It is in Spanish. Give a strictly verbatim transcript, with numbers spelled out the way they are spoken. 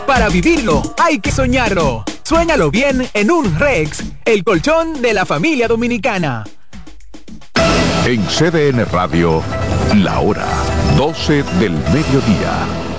Para vivirlo, hay que soñarlo. Suéñalo bien en un Rex, el colchón de la familia dominicana. En C D N Radio, la hora doce del mediodía.